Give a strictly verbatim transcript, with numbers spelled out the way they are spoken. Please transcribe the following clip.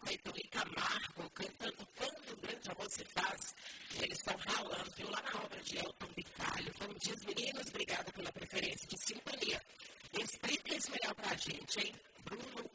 Caetano e Camargo cantando Quando o Grande Amor Se Faz. E eles estão ralando, viu, lá na obra de Elton Bicalho. Como diz, meninos, obrigada pela preferência de sintonia. Explica isso melhor pra gente, hein? Bruno